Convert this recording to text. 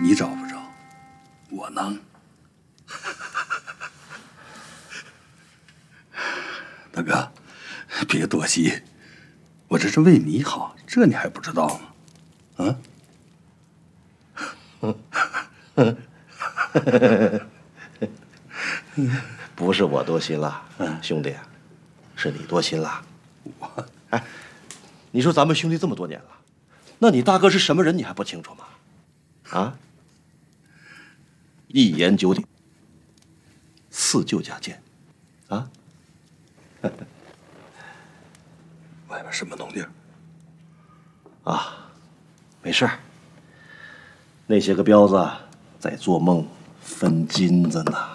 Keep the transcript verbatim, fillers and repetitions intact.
你找不着，我能。大哥，别多心，我这是为你好，这你还不知道吗？啊？ 不是我多心了，兄弟，是你多心了。 我， 哎，你说咱们兄弟这么多年了，那你大哥是什么人，你还不清楚吗？啊？一言九鼎，四舅家剑，啊？ 外面什么动静？ 啊，没事儿。那些个彪子在做梦分金子呢。